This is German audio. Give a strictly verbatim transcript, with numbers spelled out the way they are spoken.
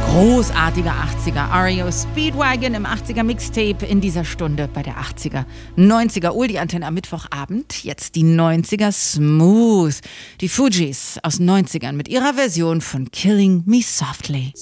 Großartiger achtziger. R E O Speedwagon im achtziger Mixtape in dieser Stunde bei der achtziger. neunziger Oldie-Antenne am Mittwochabend. Jetzt die neunziger Smooth. Die Fugees aus neunzigern mit ihrer Version von Killing Me Softly.